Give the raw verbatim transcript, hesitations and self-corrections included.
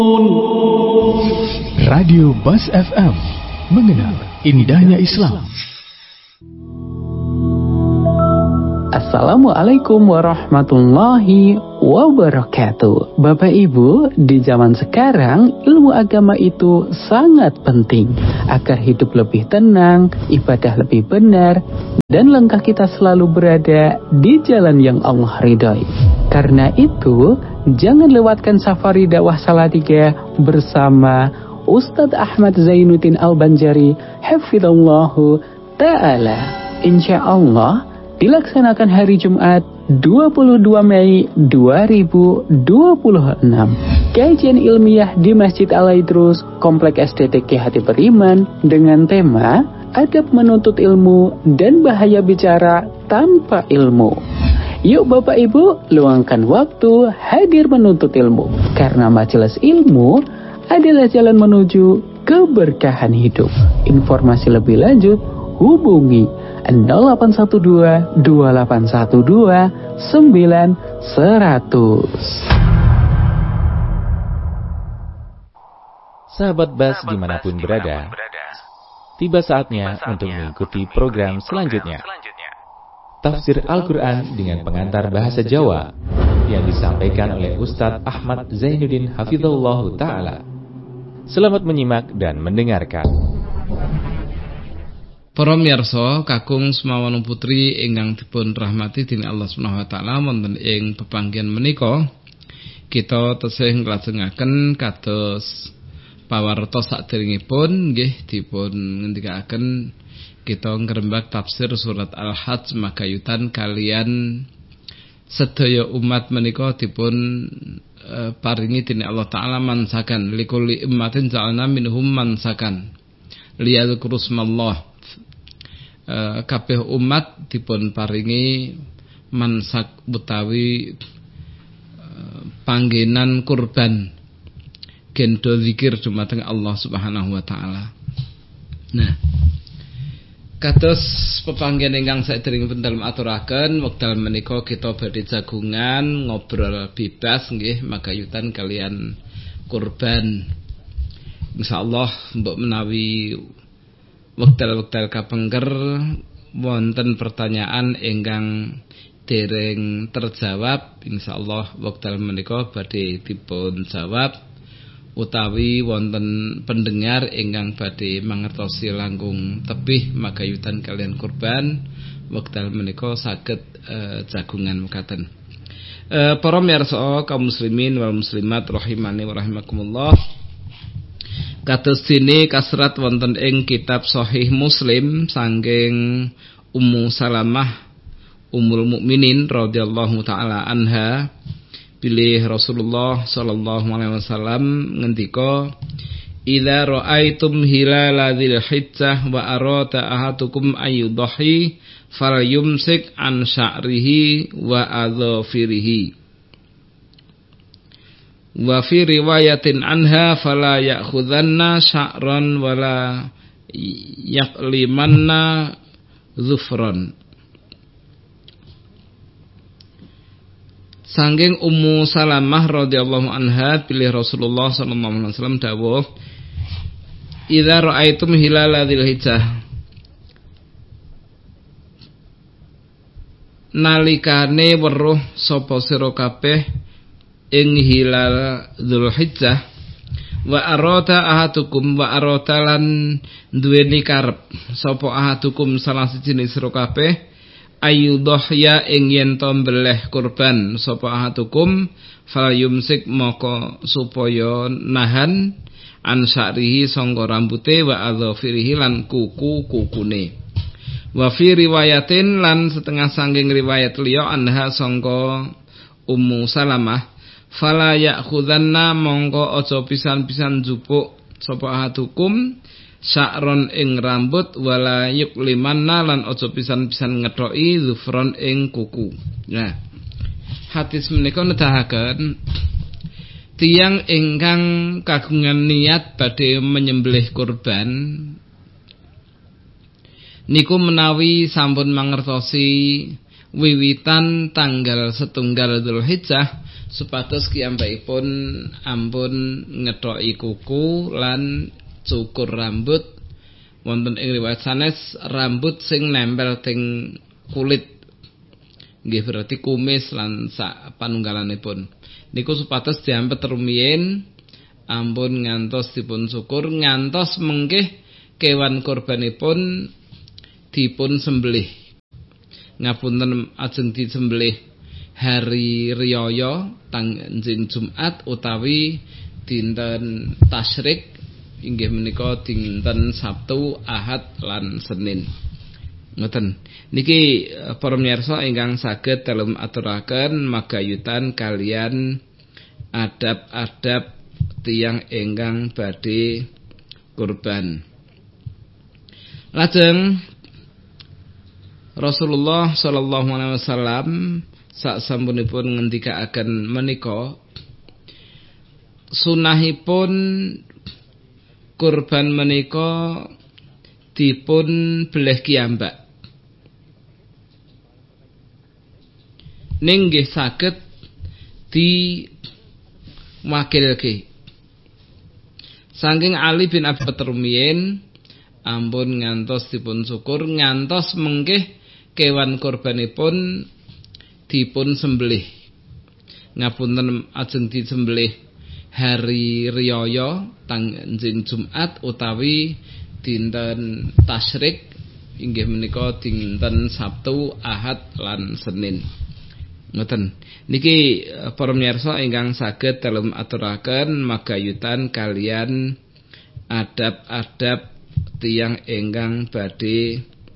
Radio Bas F M, mengenal indahnya Islam. Assalamualaikum warahmatullahi wabarakatuh. Bapak Ibu, di zaman sekarang ilmu agama itu sangat penting agar hidup lebih tenang, ibadah lebih benar, dan langkah kita selalu berada di jalan yang Allah ridhai. Karena itu, jangan lewatkan safari dakwah Salatiga bersama Ustadz Ahmad Zainuddin Al-Banjari hafizallahu ta'ala. Insya Allah dilaksanakan hari Jumat dua puluh dua Mei dua ribu dua puluh enam. Kajian ilmiah di Masjid Al-Aidrus, Komplek S D T K Hati Beriman dengan tema Adab Menuntut Ilmu dan Bahaya Bicara Tanpa Ilmu. Yuk Bapak Ibu, luangkan waktu hadir menuntut ilmu, karena majelis ilmu adalah jalan menuju keberkahan hidup. Informasi lebih lanjut hubungi nol delapan satu dua dua delapan satu dua sembilan seratus. Sahabat Bas dimanapun berada, tiba saatnya untuk mengikuti program selanjutnya. Tafsir Al-Quran dengan pengantar bahasa Jawa yang disampaikan oleh Ustadz Ahmad Zainuddin hafizallahu ta'ala. Selamat menyimak dan mendengarkan. Para miyarsa kakung semawan putri ingkang dipun rahmati dening Allah Subhanahu wa taala, wonten ing pepanggihan menika kita tesih nglajengaken kados pawarta saderengipun nggih dipun ngendikaken kita ngrembak tafsir surat Al-Hajj makayutan kalian sedaya umat menika dipun e, paringi dening Allah taala mansakan likulli ummatin ja'alna minhum mansakan liyadzkuru smallah. E, kabeh umat dipun paringi mansak utawi e, panggenan kurban gendo zikir dumateng Allah Subhanahu wa taala. Nah, kados pepanggihan ingkang saderengipun dalem aturaken wekdal menika kita badhe jagungan ngobrol bebas nggih magayutan kalian kurban. Insyaallah mbok menawi wekdal-wekdal kapengker wonten pertanyaan ingkang dereng terjawab, insyaallah wekdal menika badhe dipun jawab. Utawi wonten pendengar ingkang badhe mangertosi langkung tebih magayutan kalian kurban wekdal menika saged e, jagungan mekaten. E, para miyarsa kaum muslimin wal muslimat rahimani wa rahimakumullah. Kados dene kasrat wonten ing kitab Sahih Muslim saking Ummu Salamah Ummul Mukminin radhiyallahu taala anha. Pilih Rasulullah sallallahu alaihi wasallam ngendika, "Idza ra'aitum hilala dzil hijjah wa arata ahadukum ayyudhi falyumsik an sya'rihi wa adhafirihi." Wa fi riwayatin anha fala ya'khudhanna sya'ran wala yaqlimanna zufran. Sangking Ummu Salamah radhiyallahu anha pilih Rasulullah sallallahu alaihi wasallam dawuh, "Idza ra'aitum hilala dzil hijjah." Nalikane weruh sapa sira kabeh ing hilal Dzulhijjah, wa arata ahadukum wa arata lan duweni karep sapa ahadukum salah siji sira kabeh ayyudhya ing yen to mbeleh kurban sapa ahadukum falyumsik moko supaya nahan an sya'rihi sangka rambute wa adhafirihi lan kuku-kukune. Wa fi riwayatin lan setengah sangking riwayat liya anha sangka Ummu Salamah fala ya'khudhanna mongko aja pisan-pisan jupuk sapa ahadukum sya'ron ing rambut wala yuklimanna lan aja pisan-pisan ngethoki zufron ing kuku. Nah, hadis menika nedahaken tiyang ingkang kagungan niat badhe menyembelih kurban niku menawi sampun mangertosi wiwitan tanggal setunggal Dzulhijjah supados kiyambakipun ampun ngethoki kuku lan cukur rambut wonten ing riwayat sanes rambut sing nempel teng kulit nggih berarti kumis lan sak panunggalanipun niku supados diampet rumiyin ampun ngantos dipun syukur ngantos mengkih kewan kurbanipun dipun sembelih ngapunten ajeng disembelih hari riyaya tanggal Jumat utawi dinten tasyrik inggih menika dinten Sabtu, Ahad lan Senin. Ngoten. Niki para miyarsa ingkang saged dalem aturaken magayutan kalian adab-adab tiyang ingkang badhe kurban. Lajeng Rasulullah sallallahu alaihi wasallam sasampunipun ngendikaaken menika sunahipun kurban menika dipun beleh kiyambak ning nggih saged diwakilke saking Ali bin Abi Thalib rumiyin ampun ngantos dipun syukur ngantos mengkih kewan kurbanipun dipun sembelih ngapunten ajeng disembelih hari riyaya tanggal Jumat utawi dinten tasyrik inggih menika dinten Sabtu, Ahad lan Senin. Ngoten. Niki para miyarsa ingkang saged dalem aturaken magayutan kalian adab-adab tiyang ingkang badhe